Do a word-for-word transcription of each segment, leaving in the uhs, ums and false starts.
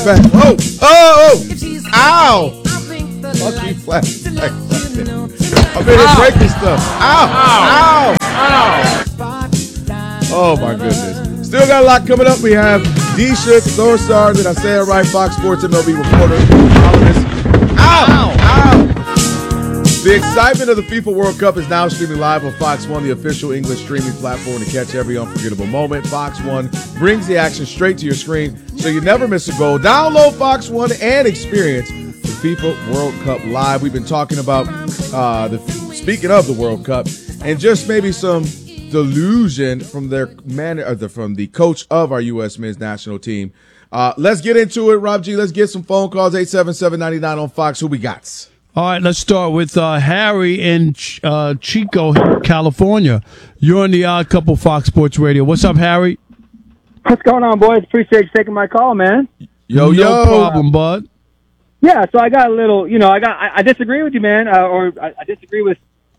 flashback. Oh, oh, oh. Ow. Lucky flashback. I'm in here breaking stuff. Ow. Ow. Ow. Oh, my goodness. Still got a lot coming up. We have Deisha Thorsar, did I say it right? Fox Sports M L B reporter. Ow. Ow. Ow. The excitement of the FIFA World Cup is now streaming live on Fox One, the official English streaming platform to catch every unforgettable moment. Fox One brings the action straight to your screen so you never miss a goal. Download Fox One and experience the FIFA World Cup live. We've been talking about, uh, the speaking of the World Cup, and just maybe some delusion from their man, or the, from the coach of our U S men's national team. Uh, let's get into it, Rob G. Let's get some phone calls, eight seven seven, nine nine on Fox. Who we got? All right, let's start with uh, Harry in uh, Chico, California. You're on the Odd Couple Fox Sports Radio. What's up, Harry? What's going on, boys? Appreciate you taking my call, man. Yo, no yo. No problem, bud. Yeah, so I got a little, you know, I got, I, I disagree with you, man, uh, or I, I disagree with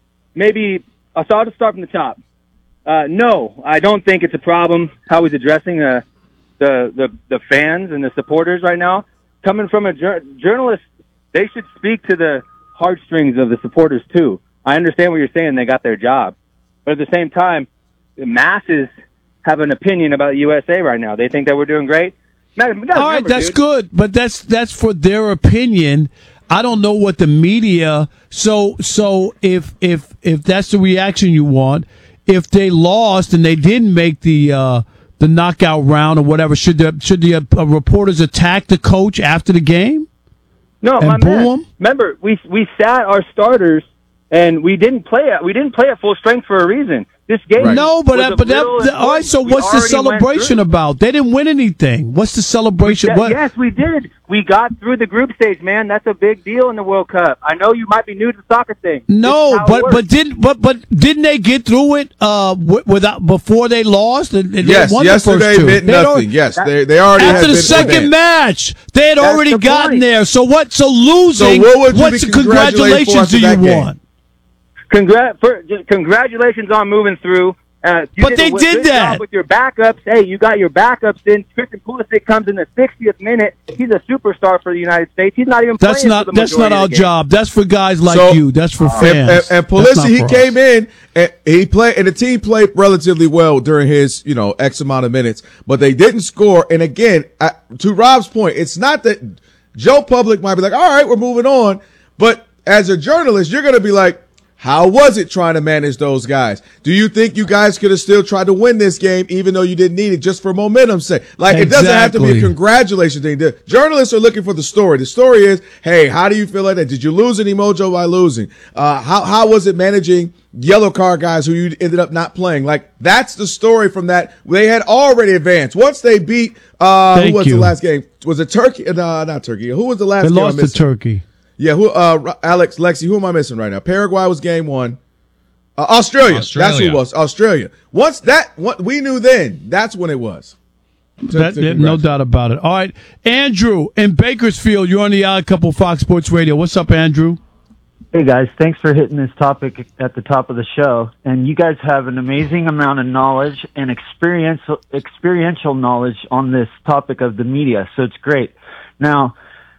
maybe, uh, so I'll just start from the top. Uh, no, I don't think it's a problem how he's addressing uh, the, the, the fans and the supporters right now. Coming from a jur- journalist, they should speak to the heartstrings of the supporters, too. I understand what you're saying. They got their job. But at the same time, the masses have an opinion about U S A right now. They think that we're doing great. Man, All right, remember, that's dude. good, but that's that's for their opinion. I don't know what the media. So so if if if that's the reaction you want, if they lost and they didn't make the uh, the knockout round or whatever, should the should the uh, reporters attack the coach after the game? No, and my boo man. him? Remember, we we sat our starters and we didn't play it. We didn't play at full strength for a reason. This game, Right. No, but was that, a but that, little that all right. So important. what's We the already went celebration through. about? They didn't win anything. What's the celebration? Yeah, what? Yes, we did. We got through the group stage, man. That's a big deal in the World Cup. I know you might be new to the soccer thing. No, This is how it but works. but didn't but but didn't they get through it uh w- without before they lost? And, and Yes, they won yesterday the first two. meant They'd nothing. already- Yes, they they already After had the been second advanced. match, they had That's already the gotten point. there. So what? So losing. So what would you what's be the congratulating for congratulations after do you that game? want? Congra- for, just congratulations on moving through. Uh, you But did they a w- did good that. job with your backups. Hey, you got your backups in. Christian Pulisic comes in the sixtieth minute. He's a superstar for the United States. He's not even That's playing not for the that's not majority our of the game. job. That's for guys like So- you. That's for And, fans. and, and That's not Pulisic, he for us. came in and he played, and the team played relatively well during his, you know, X amount of minutes, but they didn't score. And again, I, to Rob's point, it's not that Joe Public might be like, all right, we're moving on. But as a journalist, you're going to be like, how was it trying to manage those guys? Do you think you guys could have still tried to win this game even though you didn't need it just for momentum's sake? Like, it doesn't have to be a Exactly. congratulations thing. The journalists are looking for the story. The story is, hey, how do you feel like that? Did you lose any mojo by losing? Uh, how, how was it managing yellow card guys who you ended up not playing? Like, that's the story from that. They had already advanced. Once they beat, uh, Thank who was you. the last game? Was it Turkey? No, not Turkey. Who was the last They game? I lost to missed? Turkey. Yeah, who, uh, Alex, Lexi, who am I missing right now? Paraguay was game one. Uh, Australia. Australia. That's who it was. Australia. Once that, what we knew then, that's when it was. To- That, to yeah, no congratulate. doubt about it. All right, Andrew in Bakersfield. You're on the Odd Couple Fox Sports Radio. What's up, Andrew? Hey guys, thanks for hitting this topic at the top of the show. And you guys have an amazing amount of knowledge and experiential experiential knowledge on this topic of the media, so it's great. Now,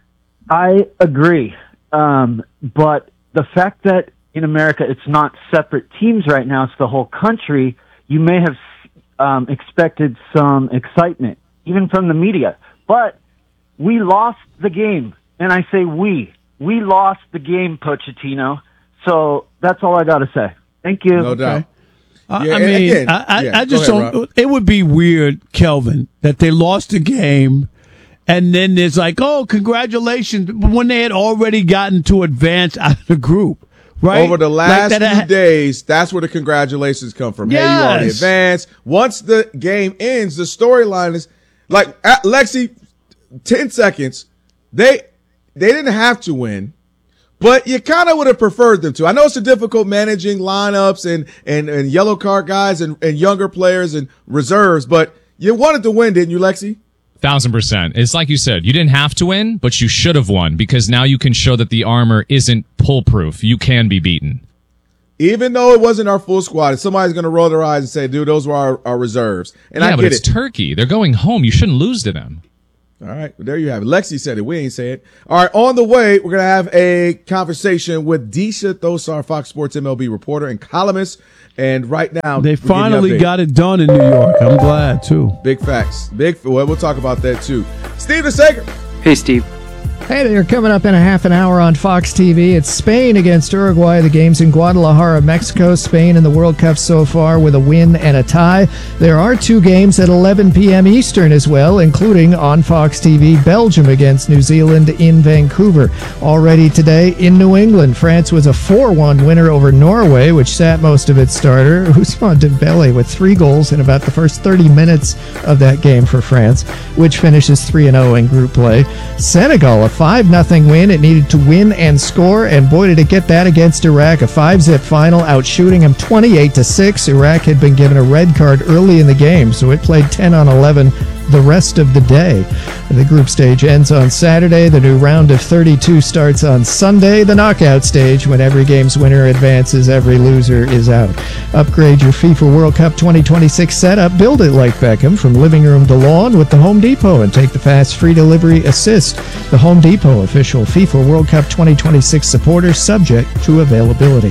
I agree, um, but the fact that in America it's not separate teams right now, it's the whole country, you may have um, expected some excitement, even from the media. But we lost the game, and I say we. We lost the game, Pochettino. So that's all I got to say. Thank you. No doubt. I, Yeah, I and mean, again, I, I, yeah, I just go ahead, don't. Rob. It would be weird, Kelvin, that they lost the game, and then there's like, oh, congratulations, when they had already gotten to advance out of the group, right? Over the Like last that few ha- days, that's where the congratulations come from. Hey, you already Yes. advanced. Once the game ends, the storyline is like at Lexi, ten seconds. They they didn't have to win, but you kind of would have preferred them to. I know it's a difficult managing lineups and and, and yellow card guys and, and younger players and reserves, but you wanted to win, didn't you, Lexi? Thousand percent. It's like you said, you didn't have to win, but you should have won because now you can show that the armor isn't pull-proof. You can be beaten. Even though it wasn't our full squad, somebody's going to roll their eyes and say, dude, those were our, our reserves. And yeah, I but get it's it. Turkey. They're going home. You shouldn't lose to them. All right, well, there you have it. Lexi said it. We ain't say it. All right, on the way, we're going to have a conversation with Disha Thosar, Fox Sports M L B reporter and columnist. And right now, they finally got it done in New York. I'm glad, too. Big facts. Big. Well, we'll talk about that, too. Steve DeSager. Hey, Steve. Hey there, coming up in a half an hour on Fox T V, it's Spain against Uruguay. The game's in Guadalajara, Mexico. Spain in the World Cup so far with a win and a tie. There are two games at eleven p.m. Eastern as well, including on Fox T V, Belgium against New Zealand in Vancouver. Already today in New England, France was a four one winner over Norway, which sat most of its starter, Ousmane Dembele, with three goals in about the first thirty minutes of that game for France, which finishes three and oh in group play. Senegal, a five nothing win. It needed to win and score, and boy did it get that against Iraq. A five-zip final, outshooting them twenty-eight to six. Iraq had been given a red card early in the game, so it played ten on eleven the rest of the day. The group stage ends on Saturday. The new round of thirty-two starts on Sunday. The knockout stage, when every game's winner advances, every loser is out. Upgrade your FIFA World Cup twenty twenty-six setup. Build it like Beckham from living room to lawn with the Home Depot and take the fast free delivery assist. The Home Depot, official FIFA World Cup twenty twenty-six supporter, subject to availability.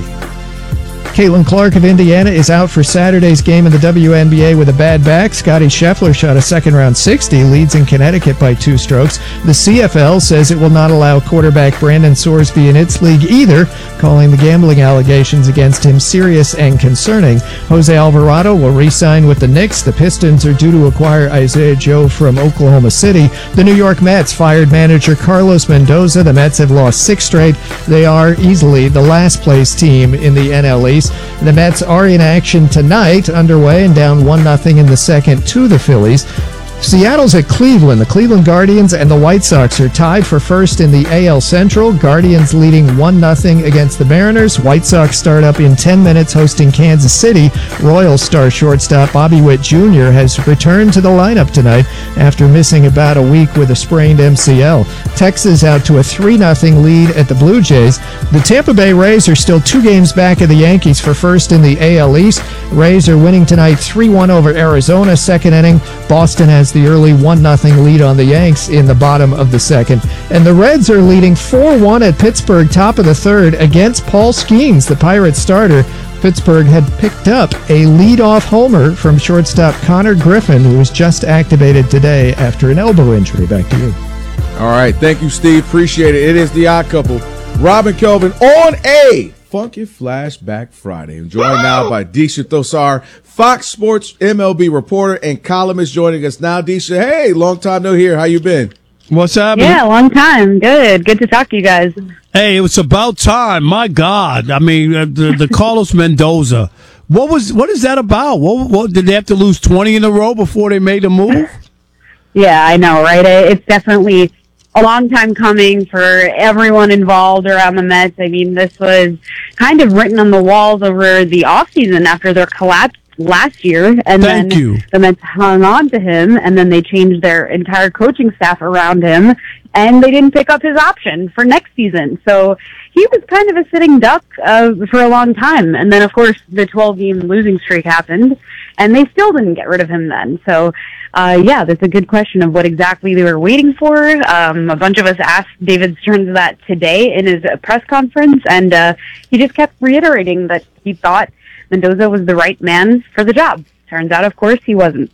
Caitlin Clark of Indiana is out for Saturday's game in the W N B A with a bad back. Scotty Scheffler shot a second-round sixty, leads in Connecticut by two strokes. The C F L says it will not allow quarterback Brandon Sorsby in its league either, calling the gambling allegations against him serious and concerning. Jose Alvarado will re-sign with the Knicks. The Pistons are due to acquire Isaiah Joe from Oklahoma City. The New York Mets fired manager Carlos Mendoza. The Mets have lost six straight. They are easily the last-place team in the N L East. The Mets are in action tonight, underway and down one nothing in the second to the Phillies. Seattle's at Cleveland. The Cleveland Guardians and the White Sox are tied for first in the A L Central. Guardians leading one nothing against the Mariners. White Sox start up in ten minutes hosting Kansas City. Royals star shortstop Bobby Witt Junior has returned to the lineup tonight after missing about a week with a sprained M C L. Texas out to a three nothing lead at the Blue Jays. The Tampa Bay Rays are still two games back of the Yankees for first in the A L East. Rays are winning tonight three one over Arizona. Second inning, Boston has the early one nothing lead on the Yanks in the bottom of the second. And the Reds are leading four one at Pittsburgh, top of the third, against Paul Skeens, the Pirates starter. Pittsburgh had picked up a leadoff homer from shortstop Connor Griffin, who was just activated today after an elbow injury. Back to you. All right. Thank you, Steve. Appreciate it. It is the Odd Couple. Rob and Kelvin on a Funky Flashback Friday. I'm joined now by Disha Thosar, Fox Sports M L B reporter and columnist, joining us now. Disha, hey, long time no hear. How you been? What's happening? Yeah, long time. Good. Good to talk to you guys. Hey, it was about time. My God. I mean, uh, the, the Carlos Mendoza. What was what is that about? What, what did they have to lose twenty in a row before they made a move? Yeah, I know, right? It's definitely a long time coming for everyone involved around the Mets. I mean, this was kind of written on the walls over the offseason after their collapse last year. And Thank then you. the Mets hung on to him, and then they changed their entire coaching staff around him, and they didn't pick up his option for next season. So he was kind of a sitting duck uh, for a long time. And then, of course, the twelve-game losing streak happened, and they still didn't get rid of him then. So, uh, yeah, that's a good question of what exactly they were waiting for. Um, a bunch of us asked David Stearns that today in his press conference, and uh, he just kept reiterating that he thought Mendoza was the right man for the job. Turns out, of course, he wasn't.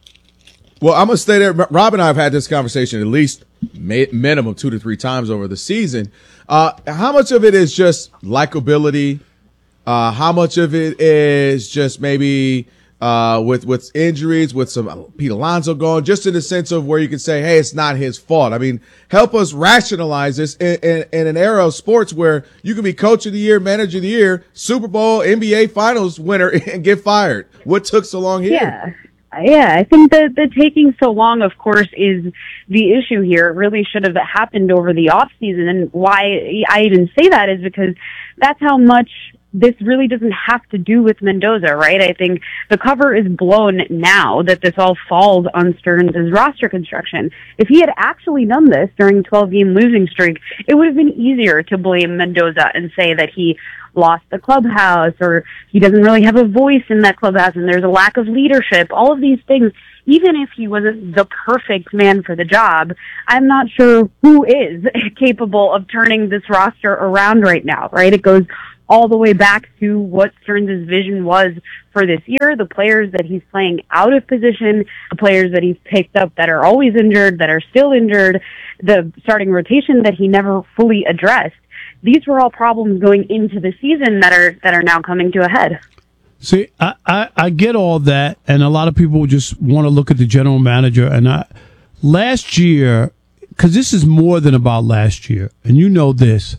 Well, I'm going to stay there. Rob and I have had this conversation at least minimum two to three times over the season. Uh, how much of it is just likability? Uh, how much of it is just maybe uh, with with injuries, with some Pete Alonso gone, just in the sense of where you can say, hey, it's not his fault. I mean, help us rationalize this in, in, in an era of sports where you can be coach of the year, manager of the year, Super Bowl, N B A finals winner, and get fired. What took so long here? Yeah. Yeah, I think that the taking so long, of course, is the issue here. It really should have happened over the off season. And why I even say that is because that's how much this really doesn't have to do with Mendoza, right? I think the cover is blown now that this all falls on Stearns' roster construction. If he had actually done this during a twelve-game losing streak, it would have been easier to blame Mendoza and say that he lost the clubhouse or he doesn't really have a voice in that clubhouse and there's a lack of leadership. All of these things, even if he wasn't the perfect man for the job, I'm not sure who is capable of turning this roster around right now, right? It goes all the way back to what Stearns' vision was for this year, the players that he's playing out of position, the players that he's picked up that are always injured, that are still injured, the starting rotation that he never fully addressed. These were all problems going into the season that are that are now coming to a head. See, I, I, I get all that, and a lot of people just want to look at the general manager. And I, last year, because this is more than about last year, and you know this,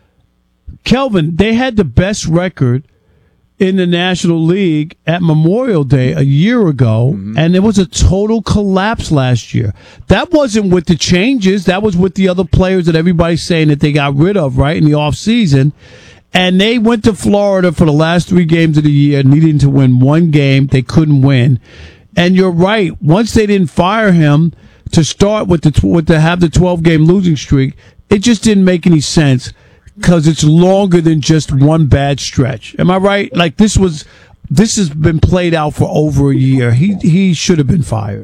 Kelvin, they had the best record in the National League at Memorial Day a year ago, mm-hmm. and it was a total collapse last year. That wasn't with the changes. That was with the other players that everybody's saying that they got rid of, right, in the offseason. And they went to Florida for the last three games of the year, needing to win one game. They couldn't win. And you're right. Once they didn't fire him to start with the with to have the twelve-game losing streak, it just didn't make any sense because it's longer than just one bad stretch. Am I right? Like this was, this has been played out for over a year. He he should have been fired.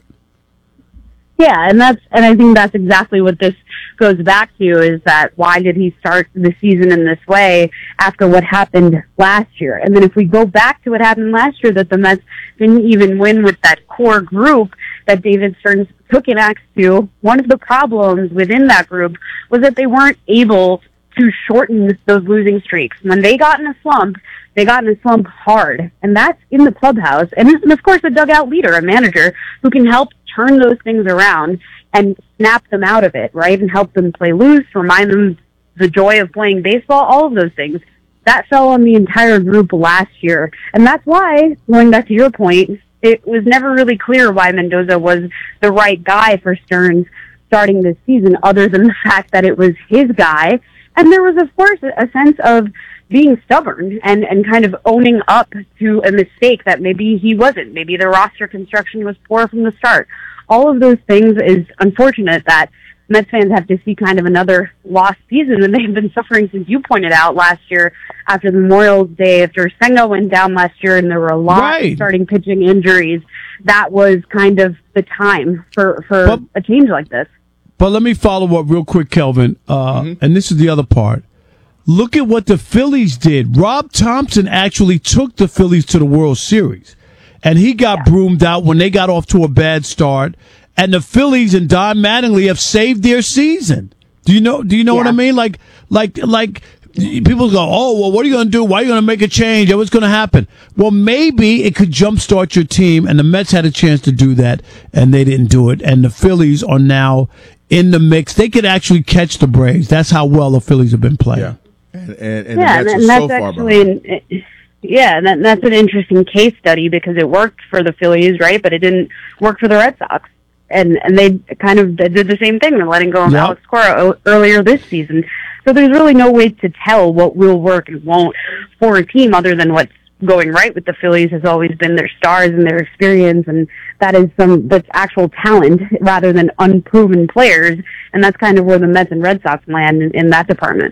Yeah, and that's and I think that's exactly what this goes back to, is that why did he start the season in this way after what happened last year? And then if we go back to what happened last year, that the Mets didn't even win with that core group that David Stearns took an axe to, one of the problems within that group was that they weren't able to shorten those losing streaks. When they got in a slump, they got in a slump hard, and that's in the clubhouse. And, and of course, a dugout leader, a manager who can help turn those things around and snap them out of it, right? And help them play loose, remind them the joy of playing baseball, all of those things. That fell on the entire group last year. And that's why, going back to your point, it was never really clear why Mendoza was the right guy for Stearns starting this season, other than the fact that it was his guy. And there was, of course, a sense of being stubborn and, and kind of owning up to a mistake that maybe he wasn't. Maybe the roster construction was poor from the start. All of those things is unfortunate that Mets fans have to see kind of another lost season, and they've been suffering, since you pointed out, last year after the Memorial Day, after Senga went down last year and there were a lot right. of starting pitching injuries. That was kind of the time for, for but, a change like this. But let me follow up real quick, Kelvin, uh, mm-hmm. and this is the other part. Look at what the Phillies did. Rob Thompson actually took the Phillies to the World Series, and he got yeah. broomed out when they got off to a bad start. And the Phillies and Don Mattingly have saved their season. Do you know? Do you know yeah. what I mean? Like, like, like people go, "Oh, well, what are you going to do? Why are you going to make a change? What's going to happen?" Well, maybe it could jumpstart your team, and the Mets had a chance to do that, and they didn't do it. And the Phillies are now in the mix. They could actually catch the Braves. That's how well the Phillies have been playing. Yeah. And, and, and yeah, the Mets and are that's so far actually behind. An, yeah, that, that's an interesting case study because it worked for the Phillies, right? But it didn't work for the Red Sox, and and they kind of did the same thing. They're letting go of yep. Alex Cora earlier this season, so there's really no way to tell what will work and won't for a team other than what's going right with the Phillies has always been their stars and their experience, and that is some that's actual talent rather than unproven players, and that's kind of where the Mets and Red Sox land in, in that department.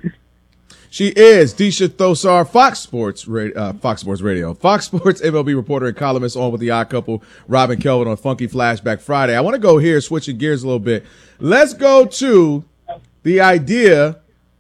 She is Disha Thosar, Fox Sports, uh, Fox Sports Radio, Fox Sports M L B reporter and columnist, on with the odd couple, Rob and Kelvin, on Funky Flashback Friday. I want to go here, switching gears a little bit. Let's go to the idea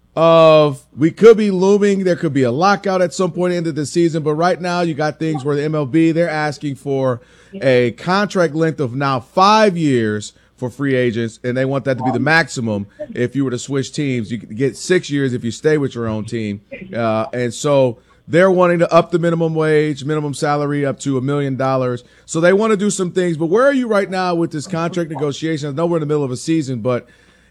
of we could be looming. There could be a lockout at some point into the season, but right now you got things where the M L B, they're asking for a contract length of now five years for free agents, and they want that to be the maximum. If you were to switch teams, you could get six years if you stay with your own team. Uh, and so they're wanting to up the minimum wage, minimum salary up to a million dollars. So they want to do some things. But where are you right now with this contract negotiation? I know we're in the middle of a season, but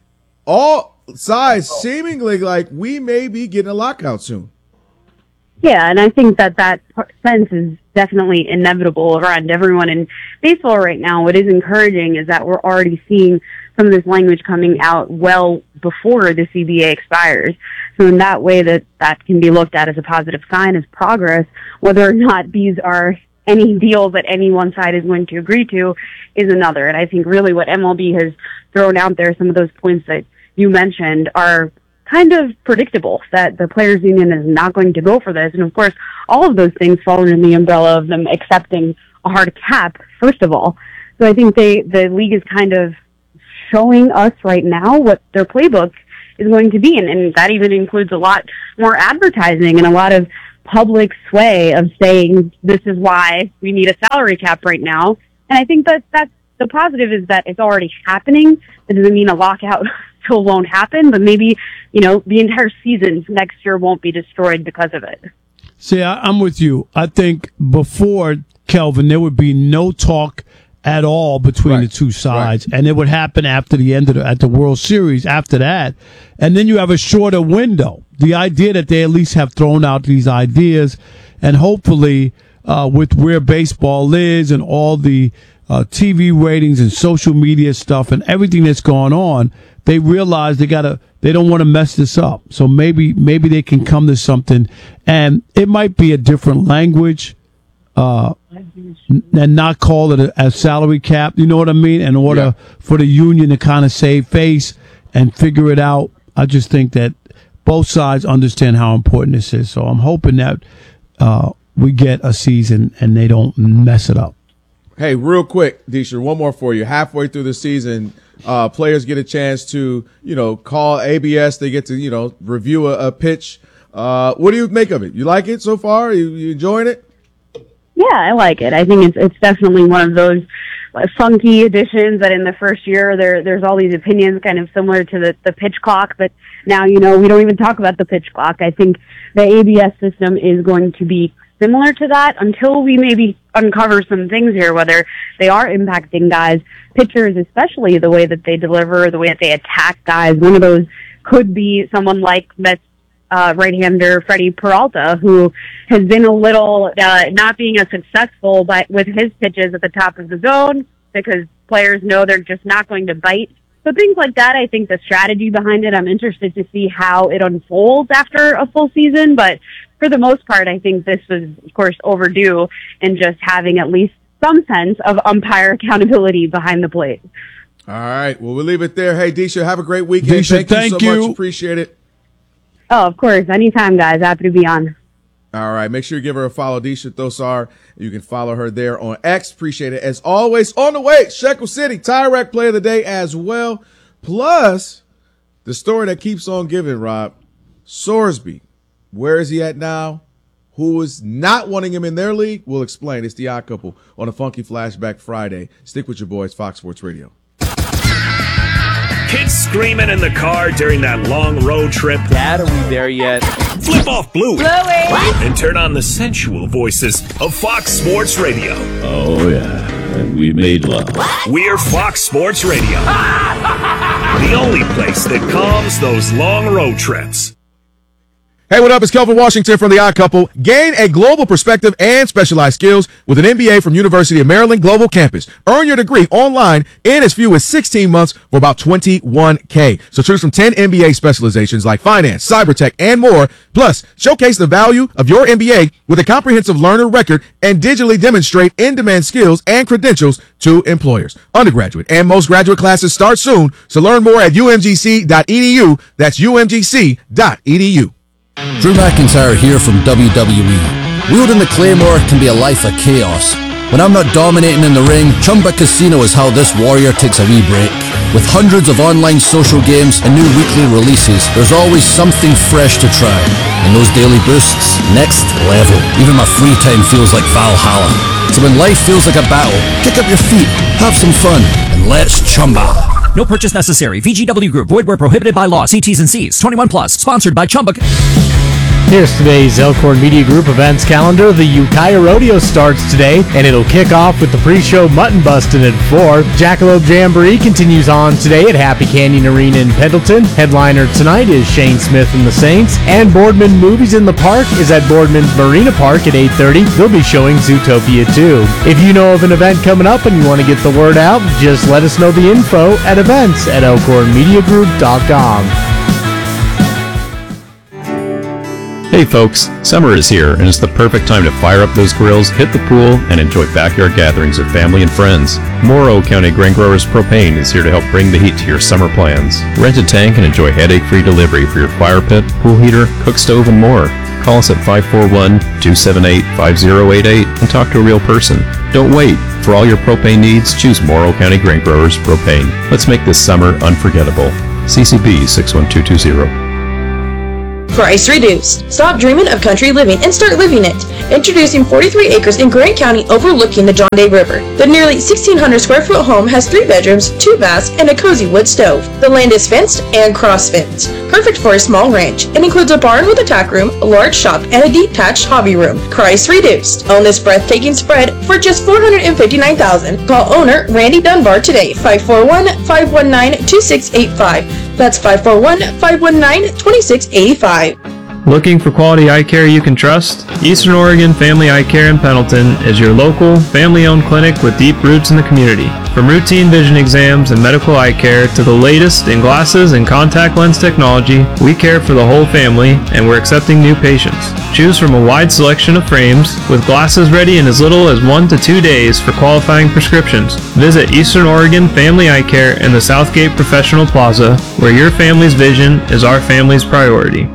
all sides seemingly like we may be getting a lockout soon. Yeah, and I think that that sense is definitely inevitable around everyone in baseball right now. What is encouraging is that we're already seeing some of this language coming out well before the C B A expires. So in that way, that that can be looked at as a positive sign, as progress. Whether or not these are any deal that any one side is going to agree to is another. And I think really what M L B has thrown out there, some of those points that you mentioned, are kind of predictable, that the players union is not going to go for this. And of course, all of those things fall under the umbrella of them accepting a hard cap, first of all. So I think they, the league is kind of showing us right now what their playbook is going to be. And, and that even includes a lot more advertising and a lot of public sway of saying, this is why we need a salary cap right now. And I think that that's the positive, is that it's already happening. That doesn't mean a lockout still won't happen, but maybe, you know, the entire season next year won't be destroyed because of it. See, I, I'm with you. I think before, Kelvin, there would be no talk at all between right. the two sides, right. and it would happen after the end of the, at the World Series after that, and then you have a shorter window. The idea that they at least have thrown out these ideas, and hopefully uh, with where baseball is and all the uh, T V ratings and social media stuff and everything that's going on, they realize they gotta, they don't want to mess this up. So maybe maybe they can come to something, and it might be a different language. Uh, and not call it a, a salary cap, you know what I mean? In order yeah. for the union to kind of save face and figure it out. I just think that both sides understand how important this is. So I'm hoping that uh, we get a season and they don't mess it up. Hey, real quick, Disher, one more for you. Halfway through the season, uh, players get a chance to, you know, call A B S. They get to, you know, review a, a pitch. Uh, what do you make of it? You like it so far? You, you enjoying it? Yeah, I like it. I think it's it's definitely one of those like, funky additions that in the first year there there's all these opinions kind of similar to the, the pitch clock, but now, you know, we don't even talk about the pitch clock. I think the A B S system is going to be similar to that until we maybe uncover some things here, whether they are impacting guys, pitchers, especially the way that they deliver, the way that they attack guys. One of those could be someone like Mets Uh, right-hander Freddie Peralta, who has been a little uh, not being as successful but with his pitches at the top of the zone because players know they're just not going to bite. So things like that, I think the strategy behind it, I'm interested to see how it unfolds after a full season. But for the most part, I think this was, of course, overdue in just having at least some sense of umpire accountability behind the plate. All right. Well, we'll leave it there. Hey, Disha, have a great weekend. Disha, thank, thank you so you. much. Appreciate it. Oh, of course. Anytime, guys. Happy to be on. All right. Make sure you give her a follow, Disha Thosar. You can follow her there on X. Appreciate it. As always, on the way, Shekel City, Tire Rack Play of the Day as well. Plus, the story that keeps on giving, Rob. Sorsby. Where is he at now? Who is not wanting him in their league? We'll explain. It's the Odd Couple on a Funky Flashback Friday. Stick with your boys, Fox Sports Radio. Kids screaming in the car during that long road trip. Dad, are we there yet? Flip off Bluey. Bluey! And turn on the sensual voices of Fox Sports Radio. Oh, yeah. And we made love. We're Fox Sports Radio. The only place that calms those long road trips. Hey, what up? It's Kelvin Washington from The Odd Couple. Gain a global perspective and specialized skills with an M B A from University of Maryland Global Campus. Earn your degree online in as few as sixteen months for about twenty-one K. So choose from ten M B A specializations like finance, cyber tech, and more. Plus, showcase the value of your M B A with a comprehensive learner record and digitally demonstrate in-demand skills and credentials to employers. Undergraduate and most graduate classes start soon. So learn more at U M G C dot E D U. That's U M G C dot E D U. Drew McIntyre here from W W E. Wielding the Claymore can be a life of chaos. When I'm not dominating in the ring, Chumba Casino is how this warrior takes a wee break. With hundreds of online social games and new weekly releases, there's always something fresh to try. And those daily boosts, next level. Even my free time feels like Valhalla. So when life feels like a battle, kick up your feet, have some fun, and let's Chumba. No purchase necessary. V G W Group. Void where prohibited by law. See T's and C's. twenty-one plus. Sponsored by Chumba. Here's today's Elkhorn Media Group events calendar. The Ukiah Rodeo starts today, and it'll kick off with the pre-show Mutton Bustin' at four. Jackalope Jamboree continues on today at Happy Canyon Arena in Pendleton. Headliner tonight is Shane Smith and the Saints. And Boardman Movies in the Park is at Boardman's Marina Park at eight thirty. They'll be showing Zootopia two. If you know of an event coming up and you want to get the word out, just let us know the info at events at elkhorn media group dot com. Hey folks, summer is here and it's the perfect time to fire up those grills, hit the pool, and enjoy backyard gatherings with family and friends. Morrow County Grain Growers Propane is here to help bring the heat to your summer plans. Rent a tank and enjoy headache-free delivery for your fire pit, pool heater, cook stove, and more. Call us at five four one, two seven eight, five zero eight eight and talk to a real person. Don't wait. For all your propane needs, choose Morrow County Grain Growers Propane. Let's make this summer unforgettable. C C B six one two two zero. Price reduced. Stop dreaming of country living and start living it. Introducing forty-three acres in Grant County overlooking the John Day River. The nearly sixteen hundred square foot home has three bedrooms, two baths, and a cozy wood stove. The land is fenced and cross-fenced. Perfect for a small ranch. It includes a barn with a tack room, a large shop, and a detached hobby room. Price reduced. Own this breathtaking spread for just four hundred fifty-nine thousand dollars. Call owner Randy Dunbar today, five four one, five one nine, two six eight five. That's five four one, five one nine, two six eight five. Looking for quality eye care you can trust? Eastern Oregon Family Eye Care in Pendleton is your local, family-owned clinic with deep roots in the community. From routine vision exams and medical eye care to the latest in glasses and contact lens technology, we care for the whole family and we're accepting new patients. Choose from a wide selection of frames with glasses ready in as little as one to two days for qualifying prescriptions. Visit Eastern Oregon Family Eye Care in the Southgate Professional Plaza, where your family's vision is our family's priority.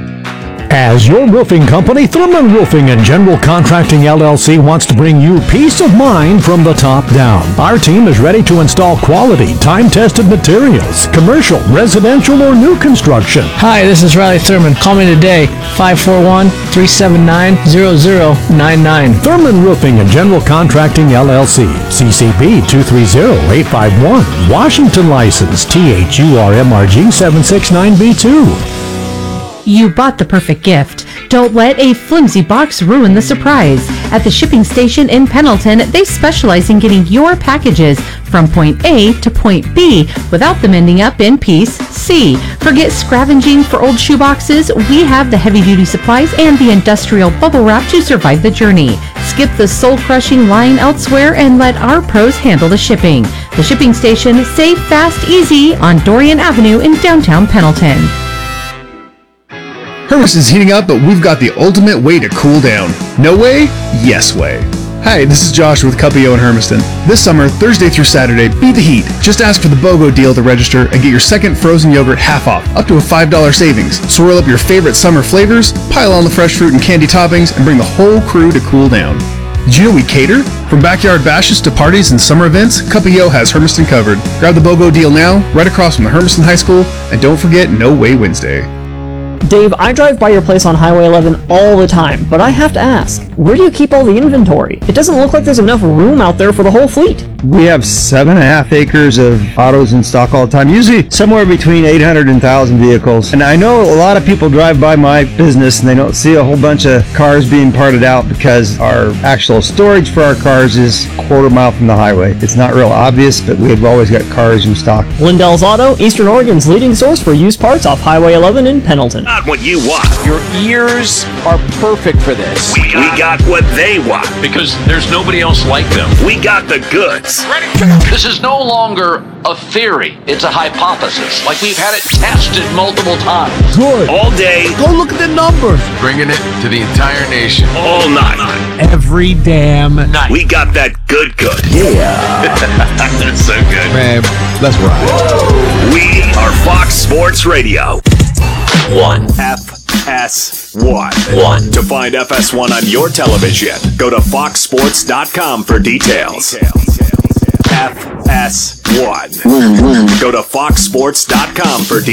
As your roofing company, Thurman Roofing and General Contracting L L C wants to bring you peace of mind from the top down. Our team is ready to install quality, time-tested materials, commercial, residential, or new construction. Hi, this is Riley Thurman. Call me today, five four one, three seven nine, zero zero nine nine. Thurman Roofing and General Contracting L L C, C C P two three zero eight five one, Washington license, T H U R M R G seven six nine B two. You bought the perfect gift. Don't let a flimsy box ruin the surprise. At the shipping station in Pendleton, they specialize in getting your packages from point A to point B without them ending up in piece C. Forget scavenging for old shoeboxes. We have the heavy-duty supplies and the industrial bubble wrap to survive the journey. Skip the soul-crushing line elsewhere and let our pros handle the shipping. The shipping station, safe, fast, easy on Dorian Avenue in downtown Pendleton. Hermiston's heating up, but we've got the ultimate way to cool down. No way? Yes way. Hi, this is Josh with Cuppio in Hermiston. This summer, Thursday through Saturday, beat the heat. Just ask for the BOGO deal to register and get your second frozen yogurt half off, up to a five dollar savings. Swirl up your favorite summer flavors, pile on the fresh fruit and candy toppings, and bring the whole crew to cool down. Did you know we cater? From backyard bashes to parties and summer events, Cuppio has Hermiston covered. Grab the BOGO deal now, right across from the Hermiston High School, and don't forget No Way Wednesday. Dave, I drive by your place on Highway eleven all the time, but I have to ask, where do you keep all the inventory? It doesn't look like there's enough room out there for the whole fleet. We have seven and a half acres of autos in stock all the time, usually somewhere between eight hundred and one thousand vehicles. And I know a lot of people drive by my business and they don't see a whole bunch of cars being parted out because our actual storage for our cars is a quarter mile from the highway. It's not real obvious, but we've always got cars in stock. Lindell's Auto, Eastern Oregon's leading source for used parts off Highway eleven in Pendleton. Not what you want. Your ears are perfect for this. We got, we got what they want. Because there's nobody else like them. We got the goods. This is no longer a theory. It's a hypothesis. Like we've had it tested multiple times. Good. All day. Go look at the numbers. Bringing it to the entire nation. All night. Every damn night. We got that good good. Yeah. That's so good. Man, let's ride. We are Fox Sports Radio. One. F S one. One. To find F S one on your television, go to fox sports dot com for details. F S one. Go to fox sports dot com for details.